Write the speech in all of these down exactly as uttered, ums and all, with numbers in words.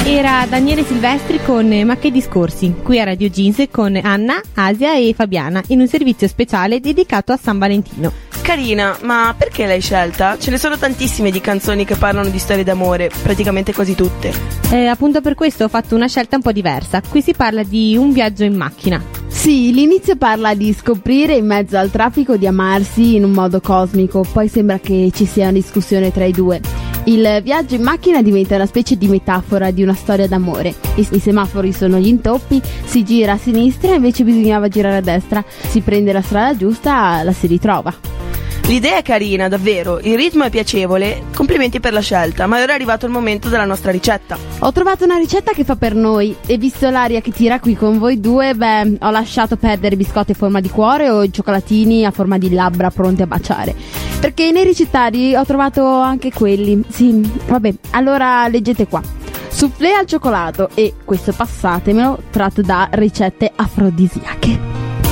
Era Daniele Silvestri con Ma che discorsi, qui a Radio Jeans con Anna, Asia e Fabiana in un servizio speciale dedicato a San Valentino. Carina, ma perché l'hai scelta? Ce ne sono tantissime di canzoni che parlano di storie d'amore, praticamente quasi tutte. Eh, appunto per questo ho fatto una scelta un po' diversa. Qui si parla di un viaggio in macchina. Sì, l'inizio parla di scoprire in mezzo al traffico di amarsi in un modo cosmico, poi sembra che ci sia una discussione tra i due. Il viaggio in macchina diventa una specie di metafora di una storia d'amore. I, i semafori sono gli intoppi, si gira a sinistra invece bisognava girare a destra, si prende la strada giusta, la si ritrova. L'idea è carina, davvero, il ritmo è piacevole, complimenti per la scelta, ma ora è arrivato il momento della nostra ricetta. Ho trovato una ricetta che fa per noi e visto l'aria che tira qui con voi due, beh, ho lasciato perdere biscotti a forma di cuore o i cioccolatini a forma di labbra pronti a baciare. Perché nei ricettari ho trovato anche quelli. Sì, vabbè, allora leggete qua. Soufflé al cioccolato e, questo passatemelo, tratto da ricette afrodisiache.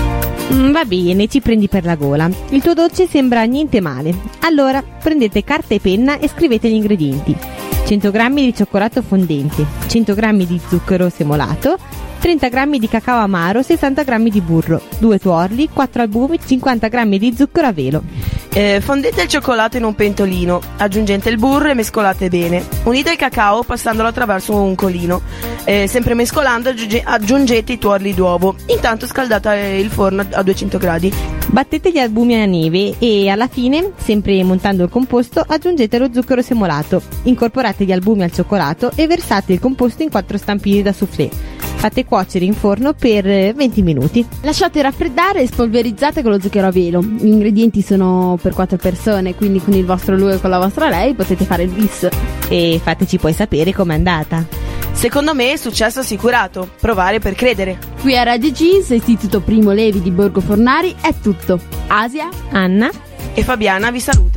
Mm, va bene, ci prendi per la gola. Il tuo dolce sembra niente male. Allora, prendete carta e penna e scrivete gli ingredienti. cento grammi di cioccolato fondente, cento grammi di zucchero semolato, trenta grammi di cacao amaro, sessanta grammi di burro, due tuorli, quattro albumi, cinquanta grammi di zucchero a velo. Eh, fondete il cioccolato in un pentolino, aggiungete il burro e mescolate bene. Unite il cacao passandolo attraverso un colino. Eh, sempre mescolando aggiunge- aggiungete i tuorli d'uovo. Intanto scaldate il forno a duecento gradi. Battete gli albumi a neve e alla fine, sempre montando il composto, aggiungete lo zucchero semolato. Incorporate gli albumi al cioccolato e versate il composto in quattro stampini da soufflé. Fate cuocere in forno per venti minuti. Lasciate raffreddare e spolverizzate con lo zucchero a velo. Gli ingredienti sono per quattro persone, quindi con il vostro lui e con la vostra lei potete fare il bis. E fateci poi sapere com'è andata. Secondo me è successo assicurato. Provare per credere. Qui a Radio Jeans, Istituto Primo Levi di Borgo Fornari, è tutto. Asia, Anna e Fabiana vi saluta.